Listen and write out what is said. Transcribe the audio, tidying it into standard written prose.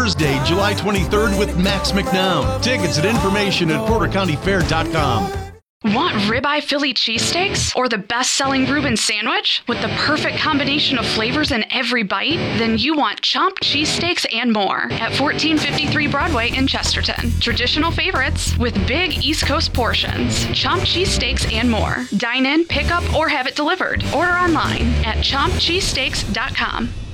Thursday, July 23rd with Max McNown. Tickets and information at PorterCountyFair.com. Want ribeye Philly cheesesteaks or the best-selling Reuben sandwich with the perfect combination of flavors in every bite? Then you want Chomp cheesesteaks and more at 1453 Broadway in Chesterton. Traditional favorites with big East Coast portions. Chomp cheesesteaks and more. Dine in, pick up, or have it delivered. Order online at chompcheesesteaks.com.